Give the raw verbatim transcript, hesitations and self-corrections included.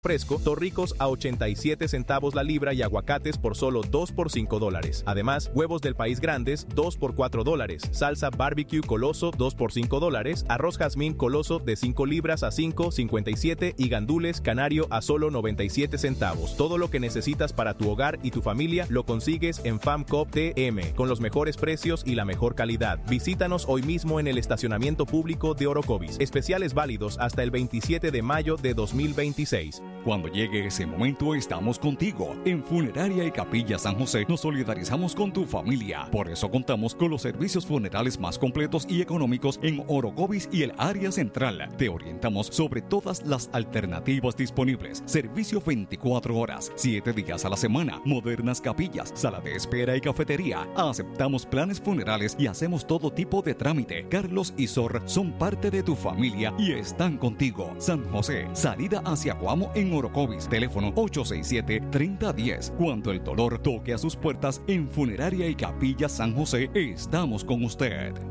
fresco, torricos a ochenta y siete centavos la libra y aguacates por solo dos por cinco dólares. Además, huevos del país grandes, dos por cuatro dólares. Salsa barbecue Coloso, dos por cinco dólares. Arroz jazmín Coloso de cinco libras a cinco cincuenta y siete y gandules canario a solo noventa y siete centavos. Todo lo que necesitas para tu hogar y tu familia lo consigues en FAMCOP T M, con los mejores precios y la mejor calidad. Visítanos hoy mismo en el estacionamiento público de Orocovis. Especiales válidos hasta el veintisiete de mayo de dos mil veintiséis. Cuando llegue ese momento, estamos contigo. En Funeraria y Capilla San José nos solidarizamos con tu familia. Por eso contamos con los servicios funerales más completos y económicos en Orocovis y el área central. Te orientamos sobre todas las alternativas disponibles. Servicio veinticuatro horas, siete días a la semana. Modernas capillas, sala de espera y cafetería. Aceptamos planes funerales y hacemos todo tipo de trámite. Carlos y Sor son parte de tu familia y están contigo. San José, salida hacia Coamo en Orocovis, teléfono ocho seis siete, tres cero uno cero. Cuando el dolor toque a sus puertas, en Funeraria y Capilla San José estamos con usted.